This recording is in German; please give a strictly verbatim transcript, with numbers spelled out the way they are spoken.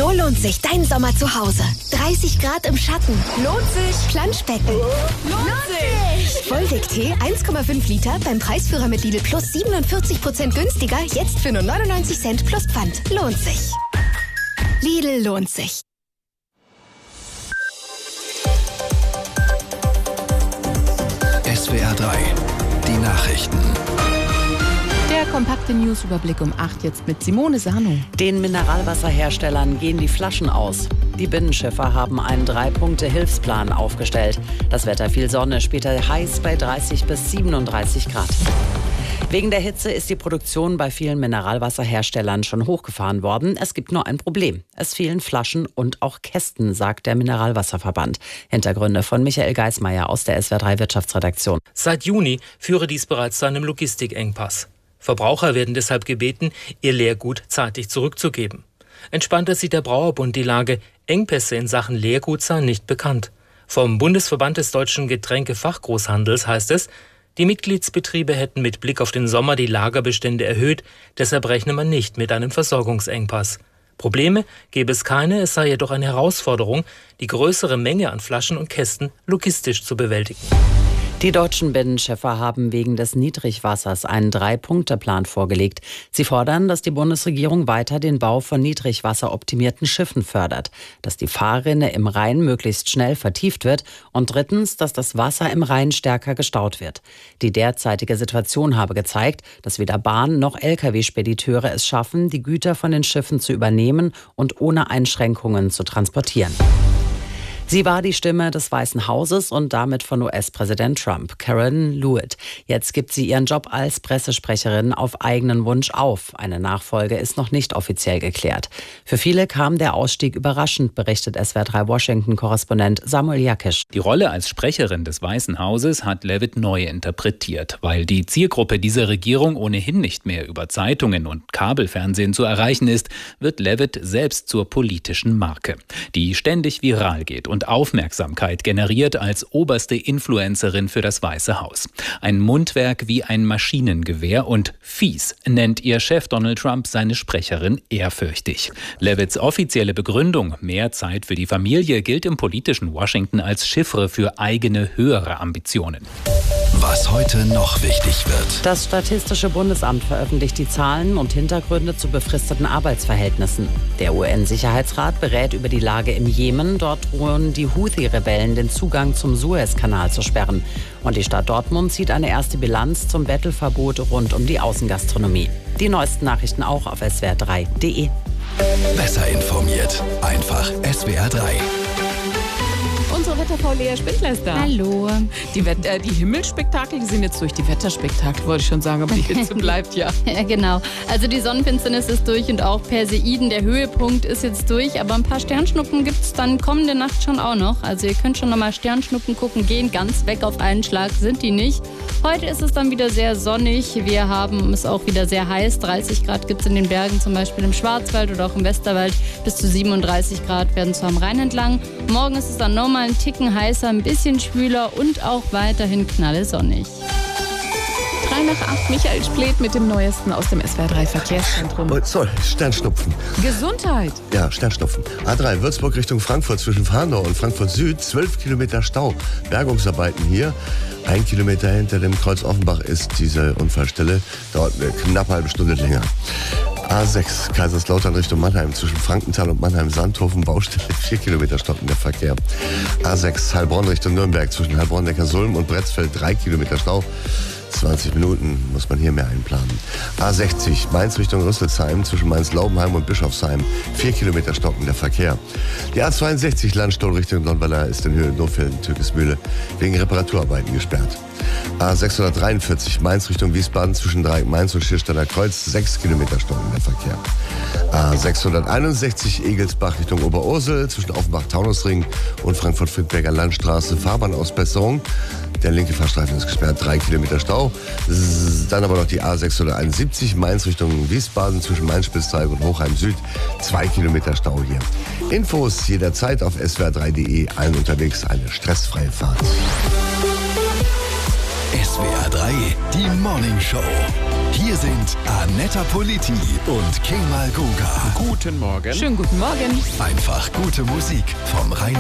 So lohnt sich dein Sommer zu Hause. dreißig Grad im Schatten. Lohnt sich. Planschbecken. Lohnt sich. Volvic-Tee eins Komma fünf Liter beim Preisführer mit Lidl Plus siebenundvierzig Prozent günstiger. Jetzt für nur neunundneunzig Cent plus Pfand. Lohnt sich. Lidl lohnt sich. S W R drei, die Nachrichten. Der kompakte Newsüberblick um acht jetzt mit Simone Sano. Den Mineralwasserherstellern gehen die Flaschen aus. Die Binnenschiffer haben einen Drei-Punkte-Hilfsplan aufgestellt. Das Wetter viel Sonne, später heiß bei dreißig bis siebenunddreißig Grad. Wegen der Hitze ist die Produktion bei vielen Mineralwasserherstellern schon hochgefahren worden. Es gibt nur ein Problem. Es fehlen Flaschen und auch Kästen, sagt der Mineralwasserverband. Hintergründe von Michael Geismeier aus der S W R drei Wirtschaftsredaktion. Seit Juni führe dies bereits zu einem Logistikengpass. Verbraucher werden deshalb gebeten, ihr Leergut zeitig zurückzugeben. Entspannter sieht der Brauerbund die Lage. Engpässe in Sachen Leergut seien nicht bekannt. Vom Bundesverband des deutschen Getränkefachgroßhandels heißt es, die Mitgliedsbetriebe hätten mit Blick auf den Sommer die Lagerbestände erhöht, deshalb rechne man nicht mit einem Versorgungsengpass. Probleme gäbe es keine, es sei jedoch eine Herausforderung, die größere Menge an Flaschen und Kästen logistisch zu bewältigen. Die deutschen Binnenschiffer haben wegen des Niedrigwassers einen Drei-Punkte-Plan vorgelegt. Sie fordern, dass die Bundesregierung weiter den Bau von niedrigwasseroptimierten Schiffen fördert, dass die Fahrrinne im Rhein möglichst schnell vertieft wird und drittens, dass das Wasser im Rhein stärker gestaut wird. Die derzeitige Situation habe gezeigt, dass weder Bahn- noch L K W-Spediteure es schaffen, die Güter von den Schiffen zu übernehmen und ohne Einschränkungen zu transportieren. Sie war die Stimme des Weißen Hauses und damit von U S-Präsident Trump, Karen Lewitt. Jetzt gibt sie ihren Job als Pressesprecherin auf eigenen Wunsch auf. Eine Nachfolge ist noch nicht offiziell geklärt. Für viele kam der Ausstieg überraschend, berichtet S W R drei Washington-Korrespondent Samuel Jakisch. Die Rolle als Sprecherin des Weißen Hauses hat Lewitt neu interpretiert. Weil die Zielgruppe dieser Regierung ohnehin nicht mehr über Zeitungen und Kabelfernsehen zu erreichen ist, wird Lewitt selbst zur politischen Marke, die ständig viral geht und Aufmerksamkeit generiert als oberste Influencerin für das Weiße Haus. Ein Mundwerk wie ein Maschinengewehr und fies nennt ihr Chef Donald Trump seine Sprecherin ehrfürchtig. Lewitts offizielle Begründung, mehr Zeit für die Familie, gilt im politischen Washington als Chiffre für eigene höhere Ambitionen. Was heute noch wichtig wird. Das Statistische Bundesamt veröffentlicht die Zahlen und Hintergründe zu befristeten Arbeitsverhältnissen. Der U N-Sicherheitsrat berät über die Lage im Jemen. Dort drohen die Houthi-Rebellen, den Zugang zum Suezkanal zu sperren. Und die Stadt Dortmund zieht eine erste Bilanz zum Bettelverbot rund um die Außengastronomie. Die neuesten Nachrichten auch auf S W R drei Punkt de. Besser informiert. Einfach S W R drei. Unsere Wetterfrau Lea Spindler ist da. Hallo. Die, Wett- äh, die Himmelsspektakel, die sind jetzt durch. Die Wetterspektakel, wollte ich schon sagen, aber die Hitze bleibt ja. Ja, genau. Also die Sonnenfinsternis ist durch und auch Perseiden, der Höhepunkt ist jetzt durch. Aber ein paar Sternschnuppen gibt es dann kommende Nacht schon auch noch. Also ihr könnt schon nochmal Sternschnuppen gucken gehen. Ganz weg auf einen Schlag sind die nicht. Heute ist es dann wieder sehr sonnig. Wir haben es auch wieder sehr heiß. dreißig Grad gibt es in den Bergen, zum Beispiel im Schwarzwald oder auch im Westerwald. Bis zu siebenunddreißig Grad werden zwar am Rhein entlang. Morgen ist es dann nochmal ein Ticken heißer, ein bisschen schwüler und auch weiterhin knallesonnig. drei nach acht, Michael Splet mit dem Neuesten aus dem S W R drei Verkehrszentrum. Oh, sorry, Sternschnupfen. Gesundheit. Ja, Sternschnupfen. A drei, Würzburg Richtung Frankfurt zwischen Fahndau und Frankfurt Süd. zwölf Kilometer Stau. Bergungsarbeiten hier. Ein Kilometer hinter dem Kreuz Offenbach ist diese Unfallstelle. Dauert eine knappe halbe Stunde länger. A sechs, Kaiserslautern Richtung Mannheim zwischen Frankenthal und Mannheim-Sandhofen. Baustelle, vier Kilometer stockender Verkehr. A sechs, Heilbronn Richtung Nürnberg zwischen Heilbronn-Neckarsulm und Bretzfeld. drei Kilometer Stau. zwanzig Minuten muss man hier mehr einplanen. A sechzig, Mainz Richtung Rüsselsheim zwischen Mainz-Laubenheim und Bischofsheim. vier Kilometer stockender Verkehr. Die A zweiundsechzig, Landstuhl Richtung Donweiler ist in Höhe Nofelden-Türkismühle wegen Reparaturarbeiten gesperrt. A sechshundertdreiundvierzig, Mainz Richtung Wiesbaden zwischen Dreieck-Mainz und Schiersteiner Kreuz. sechs Kilometer stockender Verkehr. A sechshunderteinundsechzig, Egelsbach Richtung Oberursel zwischen Offenbach-Taunusring und Frankfurt-Friedberger Landstraße. Fahrbahnausbesserung. Der linke Fahrstreifen ist gesperrt, drei Kilometer Stau. Dann aber noch die A sechshunderteinundsiebzig, Mainz Richtung Wiesbaden zwischen Mainz-Spitzdreieck und Hochheim Süd. Zwei Kilometer Stau hier. Infos jederzeit auf S W R drei Punkt de. Allen unterwegs eine stressfreie Fahrt. S W R drei, die Morning Show. Hier sind Annetta Politi und Kemal Goga. Guten Morgen. Schönen guten Morgen. Einfach gute Musik vom Rhein